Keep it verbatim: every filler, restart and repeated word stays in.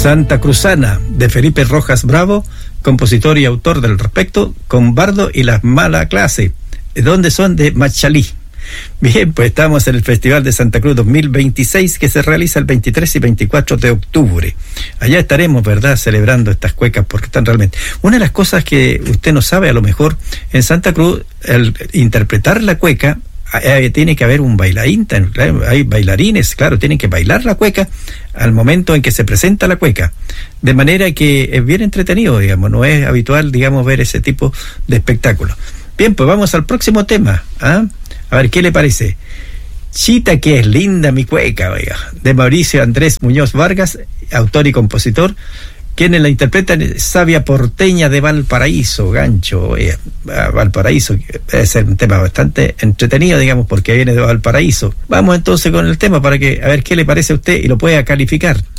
Santa Cruzana, de Felipe Rojas Bravo, compositor y autor del respecto, con Bardo y las Mala Clase, donde son de Machalí. Bien, pues estamos en el Festival de Santa Cruz dos mil veintiséis, que se realiza el veintitrés y veinticuatro de octubre. Allá estaremos, ¿verdad?, celebrando estas cuecas, porque están realmente... Una de las cosas que usted no sabe, a lo mejor, en Santa Cruz, el interpretar la cueca, eh, tiene que haber un bailarín, claro, hay bailarines, claro, tienen que bailar la cueca al momento en que se presenta la cueca, de manera que es bien entretenido, digamos, no es habitual, digamos, ver ese tipo de espectáculo. Bien, pues vamos al próximo tema, ¿ah? A ver, ¿qué le parece? Chita que es linda mi cueca, oiga, de Mauricio Andrés Muñoz Vargas, autor y compositor, quienes la interpretan Sabia Porteña de Valparaíso, gancho, oiga, Valparaíso, debe ser un tema bastante entretenido, digamos, porque viene de Valparaíso. Vamos entonces con el tema para que, a ver qué le parece a usted y lo pueda calificar.